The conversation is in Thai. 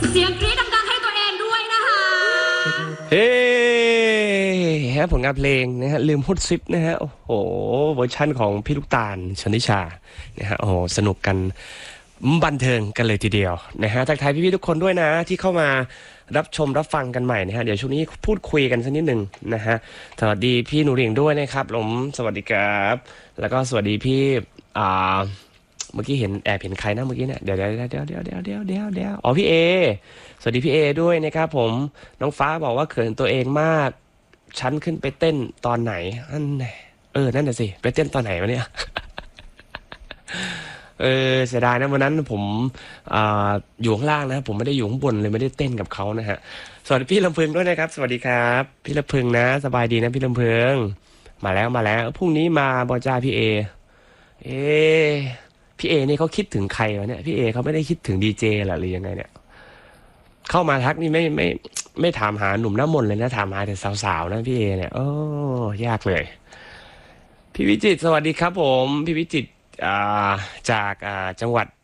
เสียงกรี๊ดดังๆให้ตัวเองด้วยนะคะเฮ้ฮะผลงานเพลงนะฮะลืมพูดซิปนะฮะโอ้โหเวอร์ชั่นของพี่ลูกตาลชนทิชานะฮะโอ้โหสนุกกันบันเทิงกันเลยทีเดียวนะฮะทักทายพี่ๆทุกคนด้วยนะที่เข้ามารับชมรับฟังกันใหม่นะฮะเดี๋ยวช่วงนี้พูดคุยกันสักนิดหนึ่งนะฮะสวัสดีพี่หนูเรียงด้วยนะครับผมสวัสดีครับแล้วก็สวัสดีพี่อ่าเมื่อกี้เห็นแอบเห็นใครนะเมื่อกี้เนี่ยเดี๋ยวอ๋อพี่เอสวัสดีพี่เอด้วยนะครับผมน้องฟ้าบอกว่าเขินตัวเองมาก ฉันขึ้นไปเต้นตอนไหนนั่นแหละนั่นน่ะสิไปเต้นตอนไหนวะเนี่ยเสียดายนะวันนั้นผมอ่าอยู่ข้างล่างนะผมไม่ได้อยู่ข้างบนเลยไม่ได้เต้นกับเขานะฮะสวัสดีพี่ลำพึงด้วยนะครับสวัสดีครับพี่ลำพึงนะสบายดีนะพี่ลำพึงมาแล้วพรุ่งนี้มาบอจ้าพี่เอเอพี่เอนี่เขาคิดถึงใครวะเนี่ยพี่เอเขาไม่ได้คิดถึงดีเจหรอหรือยังไงเนี่ยเข้ามาทักนี่ไม่ถามหาหนุ่มหน้ามนต์เลยนะถามหาแต่สาวๆนะพี่เอเนี่ยโอ้ยากเลย พี่วิจิตรสวัสดีครับผมพี่วิจิตรอ่าจากจังหวัด